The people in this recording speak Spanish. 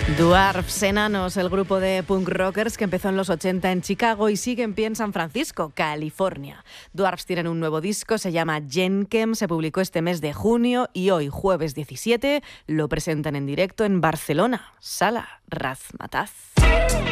Dwarfs Enanos, el grupo de punk rockers que empezó en los 80 en Chicago y sigue en pie en San Francisco, California. Dwarfs tienen un nuevo disco, se llama Jenkem, se publicó este mes de junio y hoy, jueves 17, lo presentan en directo en Barcelona, Sala Razmataz.